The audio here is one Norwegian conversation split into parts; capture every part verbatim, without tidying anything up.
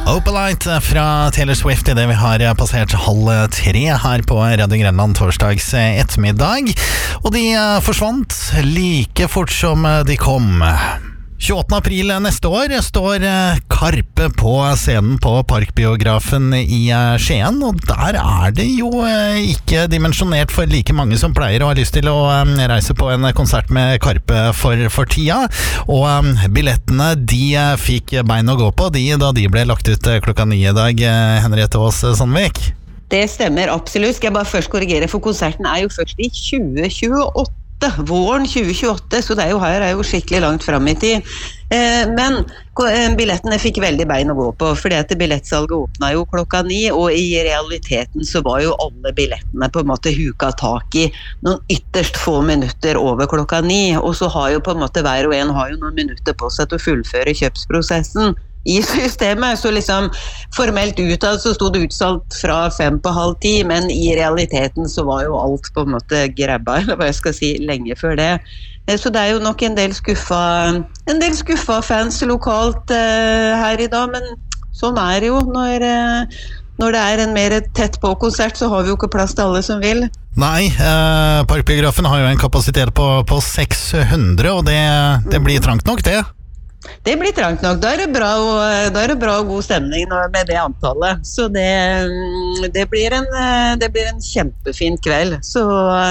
Opalite fra Taylor Swift I det vi har passert halv tre her på Radio Grenland torsdags ettermiddag. Og de forsvant like fort som de kom. tjueåttende april neste år står Karpe på scenen på Parkbiografen I Skien, og der er det jo ikke dimensjonert for like mange som pleier å ha lyst til å reise på en konsert med Karpe for, for tida, og billettene de fikk bein å gå på de, da de ble lagt ut klokka ni I dag. Henriette Aas Sandvik. Det stemmer absolutt. Skal jeg bare først korrigere, for konserten er jo først I tjue tjueåtte. Våren tjue tjueåtte, så det er jo her er jo skikkelig langt frem I tid. Eh, men billettene fikk veldig bein å gå på, fordi at billettsalget åpnet jo klokka ni, og I realiteten så var jo alle billettene på en måte huka tak I noen ytterst få minutter over klokka ni, og så har jo på en måte hver og en har jo noen minutter på seg til å fullføre kjøpsprosessen I systemet, så liksom formelt utad så stod det utsalgt fra fem på halv ti, men I realiteten så var jo alt på en måte grabba, eller hva jeg skal si, lenge før det. Så det er jo nok en del skuffa, en del skuffa fans lokalt uh, her I dag, men sånn er det jo når, uh, når det er en mer tett på konsert, så har vi jo ikke plass til alle som vil. Nei, uh, Parkbiografen har jo en kapasitet på, på seks hundre, og det, det blir trangt nok det. Det blir trangt nok. Da er det bra og, da er det bra og god stemning med det antallet. Så det, det, blir en, det blir en kjempefin kveld. Så,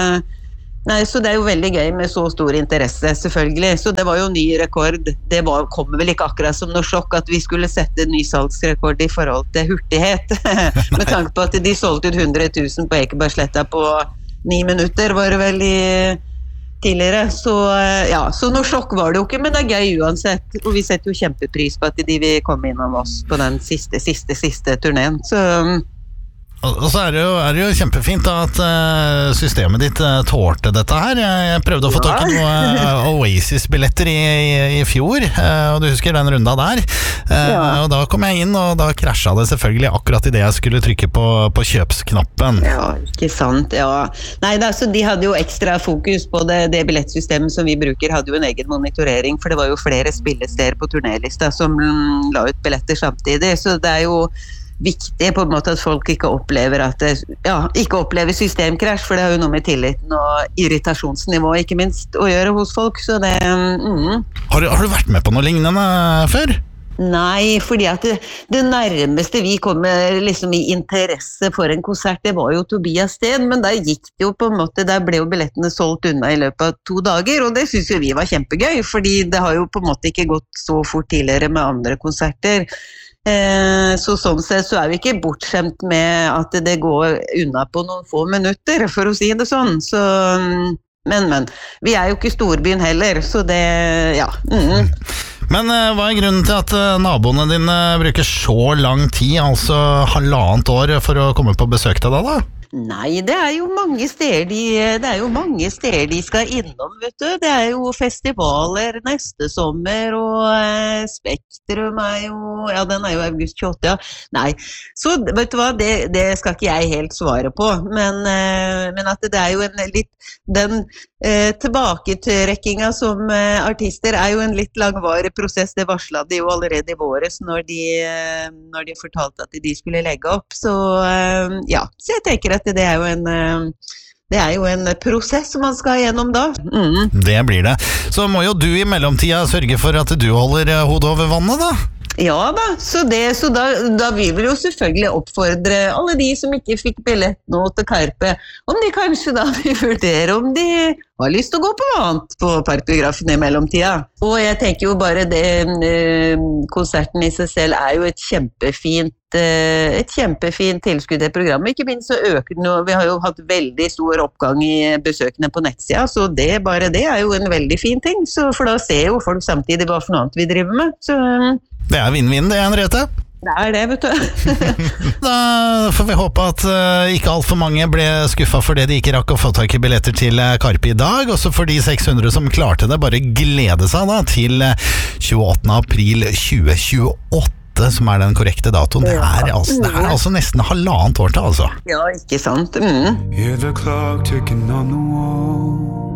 nei, så det er jo veldig gøy med så stor interesse, selvfølgelig. Så det var jo ny rekord. Det var, kommer vel ikke akkurat som noe sjokk at vi skulle sette ny salgsrekord I forhold til hurtighet. Med tanke på at de solgte ut hundre tusen på Ekebergsletta på ni minutter, var det vel I tidligere, så ja, så noe sjokk var det jo ikke, men det er gøy uansett, og vi setter jo kjempepris på at de vil komme innom oss på den siste, siste, siste turneen, så og så er det, jo, er det jo kjempefint da, at uh, systemet ditt uh, tålte dette her. Jeg prøvde å få tak I noen uh, Oasis-billetter I, I, I fjor, uh, og du husker den runda der. Uh, ja. Og da kom jeg inn, og da krasjet det selvfølgelig akkurat I det jeg skulle trykke på, på kjøpsknappen. Ja, ikke sant, ja. Nei, da, så de hadde jo ekstra fokus på det, det billettsystemet som vi bruker, hadde jo en egen monitorering, for det var jo flere spillesteder på turnélista som mm, la ut billetter samtidig, så det er jo viktig på en måte at folk ikke opplever at det, ja, ikke opplever systemkrasj, for det har jo noe med tilliten og irritasjonsnivå ikke minst å gjøre hos folk, så det mm. har, du, har du vært med på noe lignende før? Nei, fordi at det, det nærmeste vi kom med liksom I interesse for en konsert, det var jo Tobias Steen, men der gikk det jo på en måte, der ble jo billettene solgt unna I løpet av to dager, og det synes jo vi var kjempegøy, fordi det har jo på en måte ikke gått så fort tidligere med andre konserter. Eh, så sånn sett så er vi ikke bortskjemt med at det går unna på noen få minutter, for å si det sånn. Så, men, men, vi er jo ikke storbyen heller, så det, ja. Mm. Men uh, hva er grunnen til at uh, naboene dine bruker så lang tid, altså halvannet år, for å komme på besøk til deg da? Nei, det er jo mange steder de, det er jo mange steder de skal innom, vet du. Det er jo festivaler neste sommer, og eh, Spektrum er jo, ja, den er jo august tjueåtte, ja. Nei, så vet du hva, det, det skal ikke jeg helt svare på, men, eh, men at det er jo en litt, den eh, tilbaketrekkinga som eh, artister er jo en litt langvarig prosess. Det varslet de jo allerede I våres når de, eh, når de fortalte at de skulle legge opp, så eh, ja, så jeg tenker at det er jo en det er jo en prosess som man skal gjennom da. Mm. Det blir det. Så må jo du I mellomtida sørge for at du holder hodet over vannet da. Ja da, så, det, så da, da vi vil jo selvfølgelig oppfordre alle de som ikke fikk billett nå til Karpe, om de kanskje da vil vurdere om de har lyst til å gå på noe annet på Parkbiografen I mellomtida. Og jeg tenker jo bare det, eh, konserten I seg selv er jo et kjempefint et kjempefint tilskudd I programmet, ikke minst så øker den, og vi har jo hatt veldig stor oppgang I besøkene på nettsida, så det, bare det er jo en veldig fin ting, så for da ser jo folk samtidig hva for noe annet vi driver med. Så det er vinn-vinn det, Henriette. Det er det, vet du. Da får vi håpe at uh, ikke alt for mange ble skuffet fordi de ikke rakk å få tak I billetter til uh, Karpe I dag, og så for de seks hundre som klarte det, bare glede seg da til uh, tjueåttende april tjue tjueåtte, som er den korrekte datoen. Det er altså, det er altså nesten halvannet år til, altså. Ja, ikke sant? Mm. Hear the clock ticking on the wall.